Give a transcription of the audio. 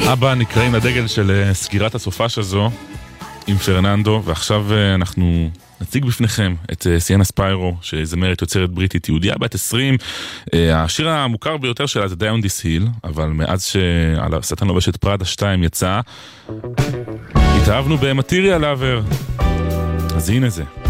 אבא נקראים לדגל של סגירת הסופש הזו עם פרננדו, ועכשיו אנחנו נציג בפניכם את סיאנה ספיירו, שזמרת יוצרת בריטית יהודיה בת 20. השיר המוכר ביותר שלה זה Die on This Hill, אבל מאז שעל השטן לובש את פראדה 2 יצא, התאהבנו במטריאל לאבר. אז הנה זה.